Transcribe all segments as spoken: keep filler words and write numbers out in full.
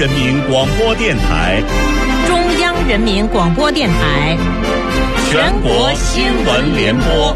人民广播电台、 中央人民广播电台、 全国新闻联播。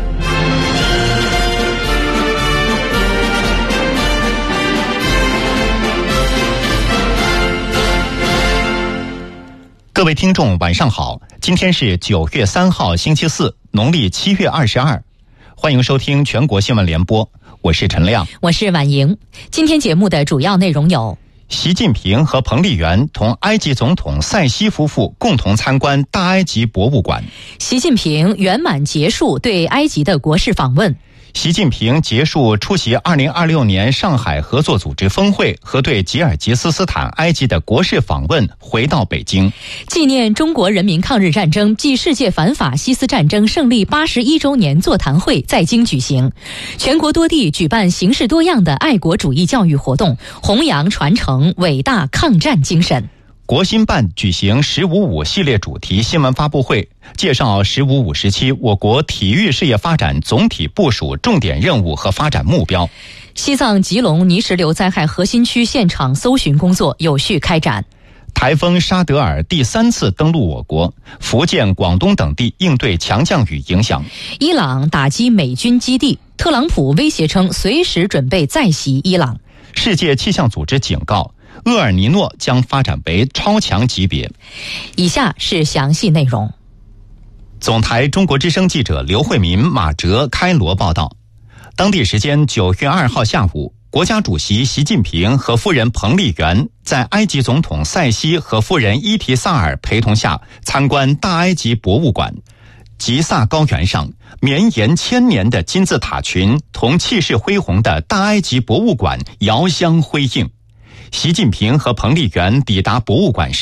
各位听众晚上好，今天是九月三号星期四，农历七月二十二，欢迎收听全国新闻联播，我是陈亮， 我是婉莹。今天节目的主要内容有： 习近平和彭丽媛同埃及总统塞西夫妇共同参观大埃及博物馆； 习近平圆满结束对埃及的国事访问； 习近平结束出席二零二六年上海合作组织峰会和对吉尔吉斯斯坦、埃及的国事访问，回到北京。 纪念中国人民抗日战争暨世界反法西斯战争胜利八十一周年座谈会在京举行，全国多地举办形式多样的爱国主义教育活动，弘扬传承伟大抗战精神。 国新办举行十五五系列主题新闻发布会，介绍十五五时期我国体育事业发展总体部署重点任务和发展目标。 西藏吉隆泥石流灾害核心区现场搜寻工作有序开展。 台风沙德尔第三次登陆我国，福建、广东等地应对强降雨影响。 伊朗打击美军基地，特朗普威胁称随时准备再袭伊朗。 世界气象组织警告，厄尔尼诺将发展为超强级别。 以下是详细内容。 总台中国之声记者刘慧民、马哲开罗报道，当地时间九月二号下午，国家主席习近平和夫人彭丽媛在埃及总统塞西和夫人伊提萨尔陪同下参观大埃及博物馆。吉萨高原上，绵延千年的金字塔群同气势恢宏的大埃及博物馆遥相辉映。习近平和彭丽媛抵达博物馆时，